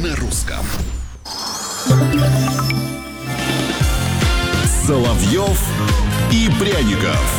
на русском. Соловьев и Пряников.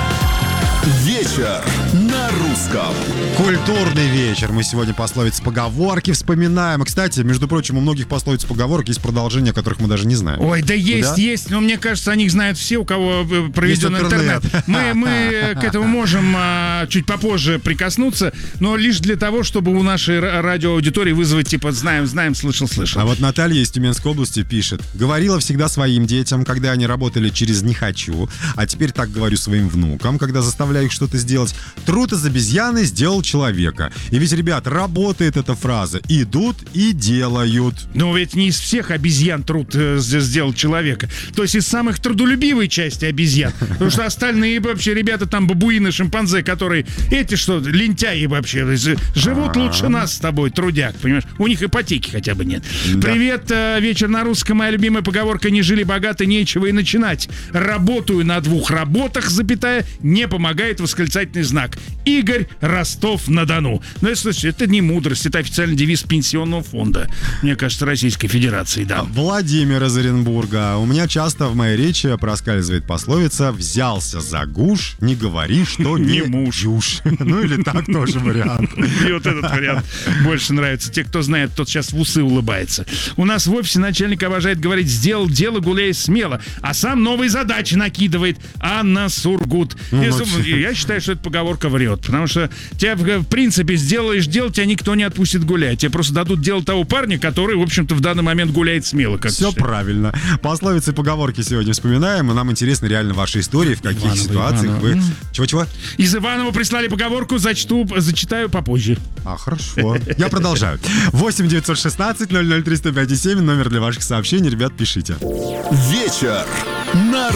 Вечер на русском. Культурный вечер. Мы сегодня пословицы, поговорки вспоминаем. И, кстати, между прочим, у многих пословиц, поговорок есть продолжения, которых мы даже не знаем. Ой, да есть. Но мне кажется, о них знают все, у кого проведен интернет. Мы к этому можем чуть попозже прикоснуться, но лишь для того, чтобы у нашей радиоаудитории вызвать, типа, знаем, слышал. А вот Наталья из Тюменской области пишет: говорила всегда своим детям, когда они работали через «не хочу», а теперь так говорю своим внукам, когда заставляю их что-то сделать. Труд из обезьяны сделал человека. И ведь, ребят, работает эта фраза. Идут и делают. Но ведь не из всех обезьян труд сделал человека. То есть из самых трудолюбивой части обезьян. Потому что остальные вообще ребята, там бабуины, шимпанзе, которые эти что, лентяи вообще, живут лучше нас с тобой, трудяк, понимаешь? У них ипотеки хотя бы нет. Да. Привет, вечер на русском. Моя любимая поговорка: не жили богато, нечего и начинать. Работаю на 2 работах, запятая, не помогает восклицательный знак. Игорь, Ростов-на-Дону. Ну, слушайте, это не мудрость, это официальный девиз пенсионного фонда, мне кажется, Российской Федерации, да. Владимир из Оренбурга. У меня часто в моей речи проскальзывает пословица: взялся за гуш, не говори, что не муж. Ну или так тоже вариант. И вот этот вариант больше нравится. Те, кто знает, тот сейчас в усы улыбается. У нас в офисе начальник обожает говорить: сделал дело, гуляй смело, а сам новые задачи накидывает. Анна Сургут. Я считаю, что эта поговорка врет, потому что тебя, в принципе, сделаешь дело, тебя никто не отпустит гулять. Тебе просто дадут дело того парня, который, в общем-то, в данный момент гуляет смело. Все правильно. Пословицы и поговорки сегодня вспоминаем, и нам интересны реально ваши истории, в каких ситуациях вы... Чего-чего? Из Иванова прислали поговорку, зачитаю попозже. Хорошо. Я продолжаю. 8 916 00 305 7, номер для ваших сообщений. Ребят, пишите. Вечер на